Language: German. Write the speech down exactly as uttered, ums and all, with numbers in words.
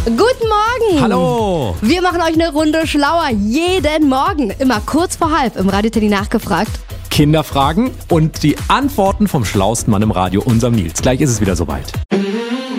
Guten Morgen. Hallo. Wir machen euch eine Runde schlauer jeden Morgen. Immer kurz vor halb im Radio Teddy nachgefragt. Kinderfragen und die Antworten vom schlauesten Mann im Radio, unserem Nils. Gleich ist es wieder soweit.